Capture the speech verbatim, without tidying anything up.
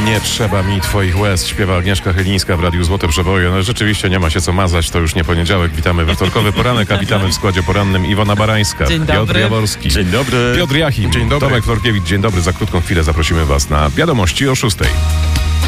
Nie trzeba mi twoich łez, śpiewa Agnieszka Chylińska w Radiu Złote Przeboje. No rzeczywiście nie ma się co mazać, to już nie poniedziałek. Witamy we wtorkowy poranek, a witamy w składzie porannym Iwona Barańska, Dzień Piotr dobry. Jaworski, Dzień dobry. Piotr Jachim, Dzień dobry. Tomek Florkiewicz. Dzień dobry, za krótką chwilę zaprosimy was na wiadomości o szóstej.